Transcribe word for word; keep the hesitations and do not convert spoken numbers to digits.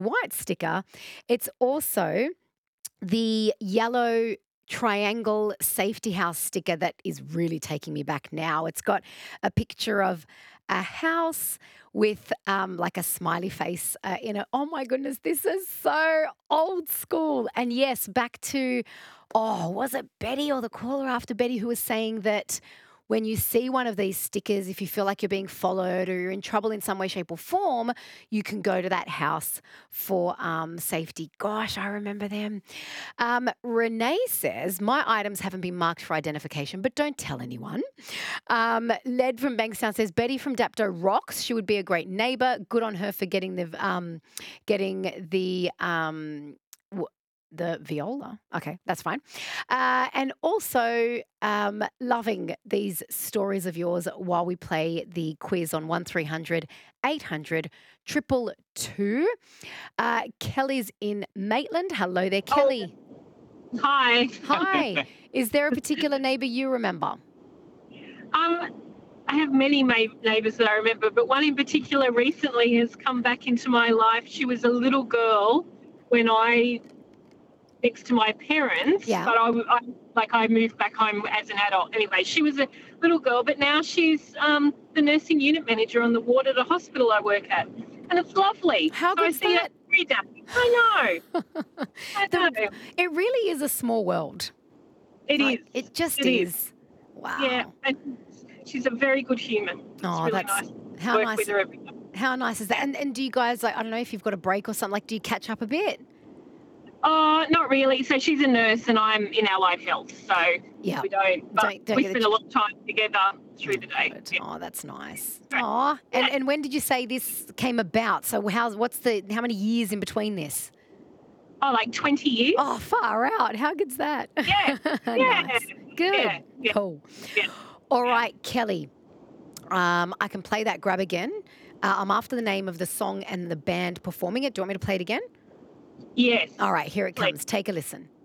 white sticker, it's also the yellow triangle safety house sticker that is really taking me back now. It's got a picture of a house with um, like a smiley face uh, in it. Oh my goodness, this is so old school. And yes, back to, oh, was it Betty or the caller after Betty who was saying that when you see one of these stickers, if you feel like you're being followed or you're in trouble in some way, shape, or form, you can go to that house for um, safety. Gosh, I remember them. Um, Renee says, my items haven't been marked for identification, but don't tell anyone. Um, Led from Bankstown says, Betty from Dapto rocks. She would be a great neighbour. Good on her for getting the, um, getting the, um, w- the viola. Okay, that's fine. Uh, and also um, loving these stories of yours while we play the quiz on one three hundred eight hundred triple two. Uh, Kelly's in Maitland. Hello there, Oh, Kelly. hi. Hi. Is there a particular neighbour you remember? Um, I have many ma- neighbours that I remember, but one in particular recently has come back into my life. She was a little girl when I next to my parents, Yeah. but I, I like I moved back home as an adult. Anyway, she was a little girl, but now she's um, the nursing unit manager on the ward at a hospital I work at, and it's lovely. How so I good's see that? her every day. I know. I know. The- it really is a small world. It Like, is. It just It is. is. Wow. Yeah, and she's a very good human. It's Oh, really that's nice to how work nice. with her every day. How nice is that? And and do you guys like? I don't know if you've got a break or something. Like, do you catch up a bit? Oh, not really. So she's a nurse and I'm in allied health, so Yeah. we don't. But Don't- don't we get a spend ch- a lot of time together through the day. Good. Yeah. Oh, that's nice. Right. Oh, and and when did you say this came about? So how's what's the how many years in between this? Oh, like twenty years. Oh, far out. How good's that? Yeah. Yeah. Nice. Good. Yeah. Yeah. Cool. Yeah. All right, Kelly. Um, I can play that grab again. Uh, I'm after the name of the song and the band performing it. Do you want me to play it again? Yes. All right, here it Please. comes. Take a listen.